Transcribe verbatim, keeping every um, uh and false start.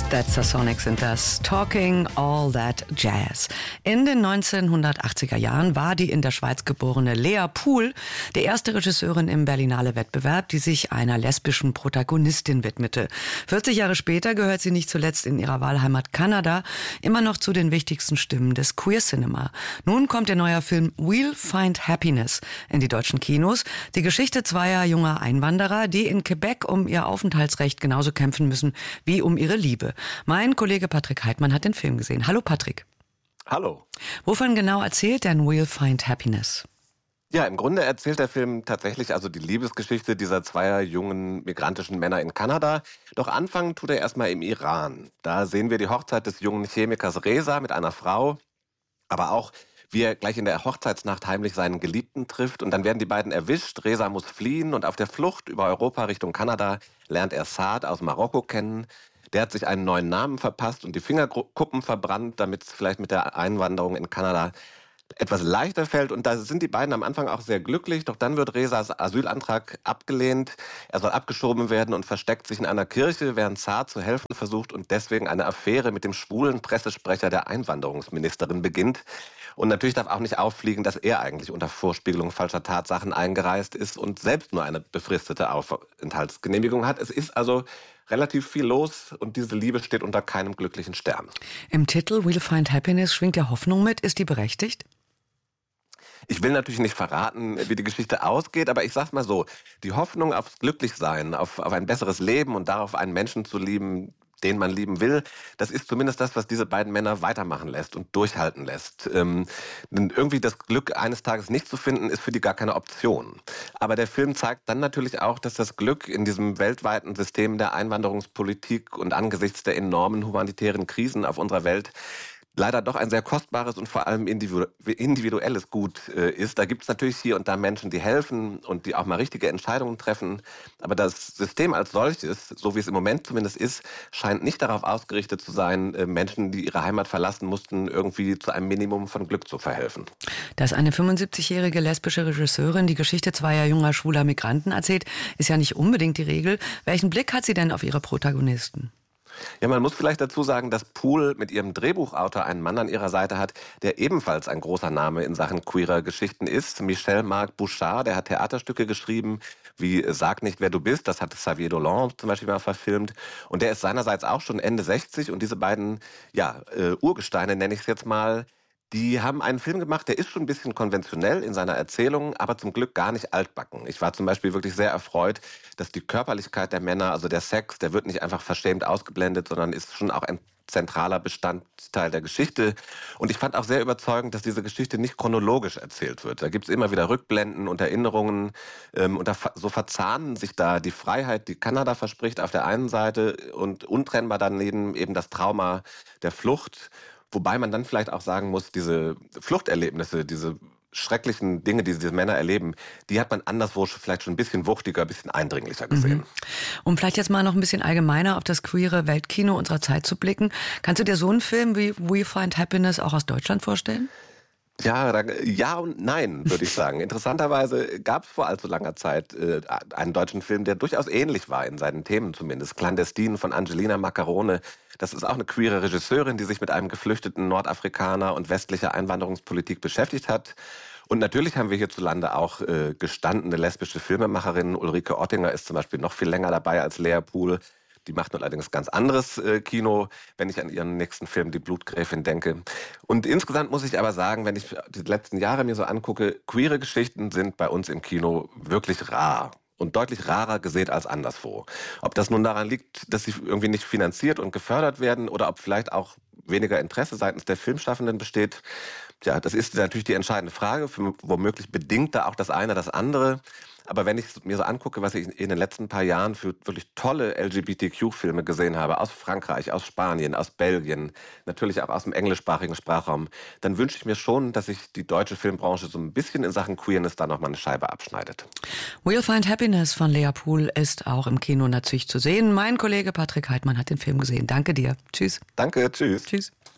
That's the Sonics and das Talking All That Jazz. In den neunzehnhundertachtziger Jahren war die in der Schweiz geborene Lea Pool die erste Regisseurin im Berlinale-Wettbewerb, die sich einer lesbischen Protagonistin widmete. vierzig Jahre später gehört sie nicht zuletzt in ihrer Wahlheimat Kanada immer noch zu den wichtigsten Stimmen des Queer Cinema. Nun kommt der neue Film We'll Find Happiness in die deutschen Kinos. Die Geschichte zweier junger Einwanderer, die in Quebec um ihr Aufenthaltsrecht genauso kämpfen müssen wie um ihre Liebe. Mein Kollege Patrick Heitmann hat den Film gesehen. Hallo Patrick. Hallo. Wovon genau erzählt denn We'll Find Happiness? Ja, im Grunde erzählt der Film tatsächlich also die Liebesgeschichte dieser zweier jungen migrantischen Männer in Kanada. Doch anfangen tut er erstmal im Iran. Da sehen wir die Hochzeit des jungen Chemikers Reza mit einer Frau, aber auch wie er gleich in der Hochzeitsnacht heimlich seinen Geliebten trifft. Und dann werden die beiden erwischt. Reza muss fliehen und auf der Flucht über Europa Richtung Kanada lernt er Saad aus Marokko kennen. Der hat sich einen neuen Namen verpasst und die Fingerkuppen verbrannt, damit es vielleicht mit der Einwanderung in Kanada etwas leichter fällt. Und da sind die beiden am Anfang auch sehr glücklich. Doch dann wird Rezas Asylantrag abgelehnt. Er soll abgeschoben werden und versteckt sich in einer Kirche, während Saad zu helfen versucht und deswegen eine Affäre mit dem schwulen Pressesprecher der Einwanderungsministerin beginnt. Und natürlich darf auch nicht auffliegen, dass er eigentlich unter Vorspiegelung falscher Tatsachen eingereist ist und selbst nur eine befristete Aufenthaltsgenehmigung hat. Es ist also relativ viel los und diese Liebe steht unter keinem glücklichen Stern. Im Titel We'll Find Happiness schwingt ja Hoffnung mit. Ist die berechtigt? Ich will natürlich nicht verraten, wie die Geschichte ausgeht, aber ich sag's mal so, die Hoffnung aufs Glücklichsein, auf, auf ein besseres Leben und darauf, einen Menschen zu lieben, den man lieben will, das ist zumindest das, was diese beiden Männer weitermachen lässt und durchhalten lässt. Ähm, irgendwie das Glück eines Tages nicht zu finden, ist für die gar keine Option. Aber der Film zeigt dann natürlich auch, dass das Glück in diesem weltweiten System der Einwanderungspolitik und angesichts der enormen humanitären Krisen auf unserer Welt leider doch ein sehr kostbares und vor allem individuelles Gut äh, ist. Da gibt es natürlich hier und da Menschen, die helfen und die auch mal richtige Entscheidungen treffen. Aber das System als solches, so wie es im Moment zumindest ist, scheint nicht darauf ausgerichtet zu sein, äh, Menschen, die ihre Heimat verlassen mussten, irgendwie zu einem Minimum von Glück zu verhelfen. Dass eine fünfundsiebzigjährige lesbische Regisseurin die Geschichte zweier junger schwuler Migranten erzählt, ist ja nicht unbedingt die Regel. Welchen Blick hat sie denn auf ihre Protagonisten? Ja, man muss vielleicht dazu sagen, dass Pool mit ihrem Drehbuchautor einen Mann an ihrer Seite hat, der ebenfalls ein großer Name in Sachen queerer Geschichten ist. Michel-Marc Bouchard, der hat Theaterstücke geschrieben, wie Sag nicht, wer du bist. Das hat Xavier Dolan zum Beispiel mal verfilmt. Und der ist seinerseits auch schon Ende sechzig. Und diese beiden ja, äh, Urgesteine, nenne ich es jetzt mal, die haben einen Film gemacht, der ist schon ein bisschen konventionell in seiner Erzählung, aber zum Glück gar nicht altbacken. Ich war zum Beispiel wirklich sehr erfreut, dass die Körperlichkeit der Männer, also der Sex, der wird nicht einfach verschämt ausgeblendet, sondern ist schon auch ein zentraler Bestandteil der Geschichte. Und ich fand auch sehr überzeugend, dass diese Geschichte nicht chronologisch erzählt wird. Da gibt es immer wieder Rückblenden und Erinnerungen. Ähm, und da, so verzahnen sich da die Freiheit, die Kanada verspricht, auf der einen Seite und untrennbar daneben eben das Trauma der Flucht. Wobei man dann vielleicht auch sagen muss, diese Fluchterlebnisse, diese schrecklichen Dinge, die diese Männer erleben, die hat man anderswo vielleicht schon ein bisschen wuchtiger, ein bisschen eindringlicher gesehen. Mhm. Um vielleicht jetzt mal noch ein bisschen allgemeiner auf das queere Weltkino unserer Zeit zu blicken, kannst du dir so einen Film wie We Find Happiness auch aus Deutschland vorstellen? Ja, da, ja und nein, würde ich sagen. Interessanterweise gab es vor allzu langer Zeit äh, einen deutschen Film, der durchaus ähnlich war, in seinen Themen zumindest. Clandestin von Angelina Maccarone. Das ist auch eine queere Regisseurin, die sich mit einem geflüchteten Nordafrikaner und westlicher Einwanderungspolitik beschäftigt hat. Und natürlich haben wir hierzulande auch äh, gestandene lesbische Filmemacherinnen. Ulrike Oettinger ist zum Beispiel noch viel länger dabei als Lea Pool. Die macht nun allerdings ganz anderes äh, Kino, wenn ich an ihren nächsten Film Die Blutgräfin denke. Und insgesamt muss ich aber sagen, wenn ich die letzten Jahre mir so angucke, queere Geschichten sind bei uns im Kino wirklich rar. Und deutlich rarer gesät als anderswo. Ob das nun daran liegt, dass sie irgendwie nicht finanziert und gefördert werden oder ob vielleicht auch weniger Interesse seitens der Filmschaffenden besteht, ja, das ist natürlich die entscheidende Frage. Womöglich bedingt da auch das eine das andere. Aber wenn ich mir so angucke, was ich in den letzten paar Jahren für wirklich tolle L G B T Q-Filme gesehen habe, aus Frankreich, aus Spanien, aus Belgien, natürlich auch aus dem englischsprachigen Sprachraum, dann wünsche ich mir schon, dass sich die deutsche Filmbranche so ein bisschen in Sachen Queerness da nochmal eine Scheibe abschneidet. We'll Find Happiness von Lea Pool ist auch im Kino natürlich zu sehen. Mein Kollege Patrick Heitmann hat den Film gesehen. Danke dir. Tschüss. Danke, tschüss. Tschüss.